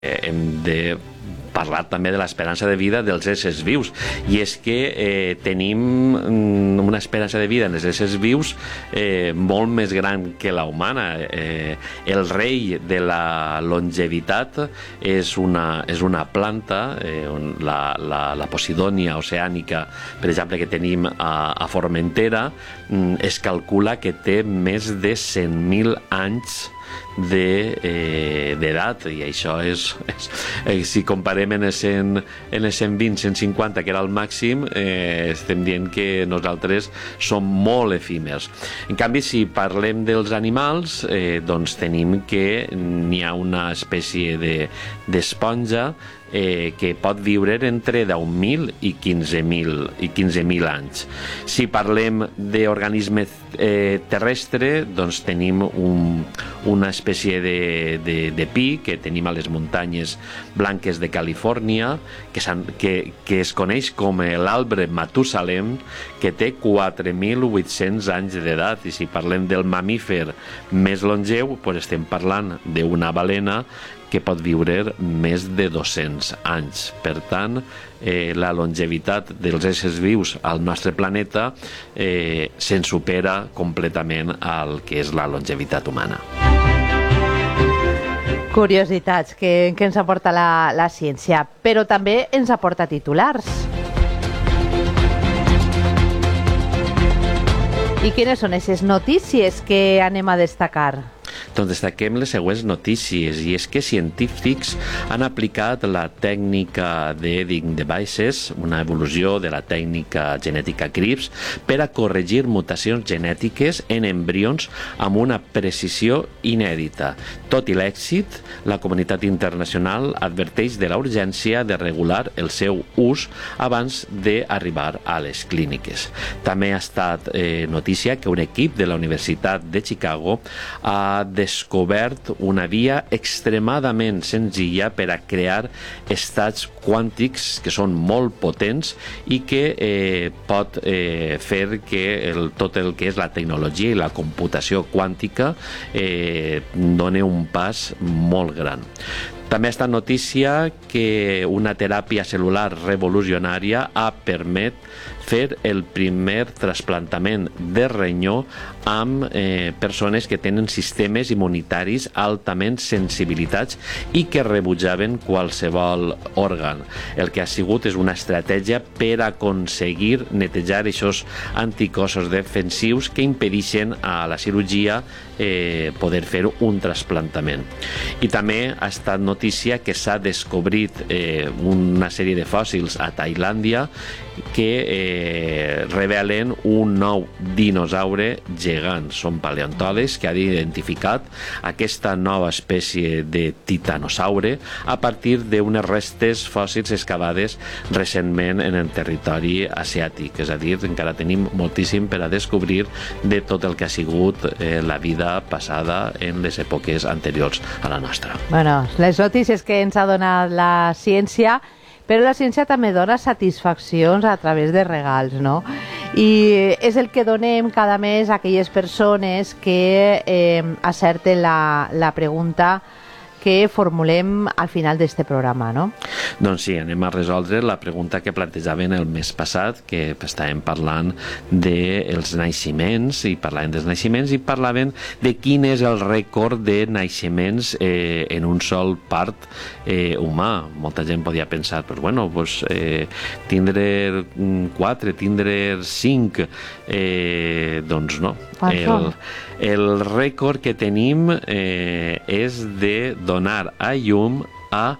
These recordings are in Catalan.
hem de parlar també de l'esperança de vida dels éssers vius, i és que tenim una esperança de vida en els éssers vius molt més gran que la humana. El rei de la longevitat és una planta, la Posidònia oceànica, per exemple, que tenim a Formentera, es calcula que té més de 100.000 anys d'edat, i això si comparem en els 120, 150, que era el màxim, estem dient que nosaltres som molt efímers. En canvi, si parlem dels animals, doncs tenim que n'hi ha una espècie d'esponja que pot viure entre 10.000 i 15.000 anys. Si parlem d'organisme terrestre, doncs tenim una espècie de pi que tenim a les muntanyes blanques de Califòrnia, que es coneix com l'arbre Matusalem, que té 4.800 anys d'edat. I si parlem del mamífer més longeu, doncs estem parlant d'una balena que pot viure més de 200 anys. Per tant, la longevitat dels éssers vius al nostre planeta se'n supera completament al que és la longevitat humana. Curiositats que ens aporta la ciència, però també ens aporta titulars. I quines són aquestes notícies que anem a destacar? Doncs destaquem les següents notícies, i és que científics han aplicat la tècnica d'Editing Devices, una evolució de la tècnica genètica CRISPR, per a corregir mutacions genètiques en embrions amb una precisió inèdita. Tot i l'èxit, la comunitat internacional adverteix de la urgència de regular el seu ús abans d'arribar a les clíniques. També ha estat notícia que un equip de la Universitat de Chicago ha descobert una via extremadament senzilla per a crear estats quàntics que són molt potents i que pot fer que tot el que és la tecnologia i la computació quàntica doni un pas molt gran. També ha estat notícia que una teràpia cel·lular revolucionària ha permès fer el primer trasplantament de renyó amb persones que tenen sistemes immunitaris altament sensibilitats i que rebutjaven qualsevol òrgan. El que ha sigut és una estratègia per aconseguir netejar aquests anticossos defensius que impedeixen a la cirurgia poder fer un trasplantament. I també ha estat notícia que s'ha descobrit una sèrie de fòssils a Tailàndia que revelen un nou dinosaure gegant. Són paleontòlegs que han identificat aquesta nova espècie de titanosaure a partir d'unes restes fòssils excavades recentment en el territori asiàtic. És a dir, encara tenim moltíssim per a descobrir de tot el que ha sigut la vida passada en les èpoques anteriors a la nostra. Bueno, les notícies que ens ha donat la ciència, però la ciència també dona satisfaccions a través de regals, no? I és el que donem cada mes a aquelles persones que acerten la pregunta que formulem al final d'este programa, no? Doncs sí, anem a resoldre la pregunta que plantejaven el mes passat, que estàvem parlant dels naixements, i parlaven dels naixements i parlaven de quin és el rècord de naixements en un sol part humà. Molta gent podia pensar, però bueno, tindre 4, tindre 5, doncs no. El rècord que tenim és de donar a llum a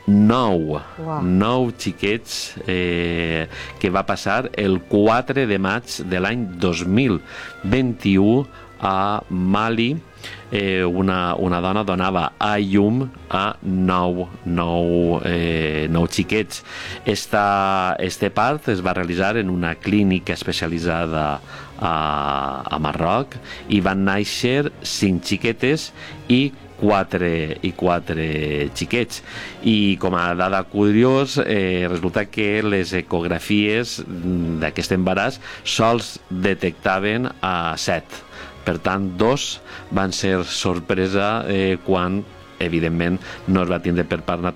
9 xiquets que va passar el 4 de maig de l'any 2021 a Mali. Una dona donava a llum a 9 xiquets. Este part es va realitzar en una clínica especialitzada a Marroc i van néixer 5 xiquetes i 4 xiquets. I com a dada curiós, resulta que les ecografies d'aquest embaràs sols detectaven a 7. Per tant, 2 van ser sorpresa quan evidentment no es va tindre per part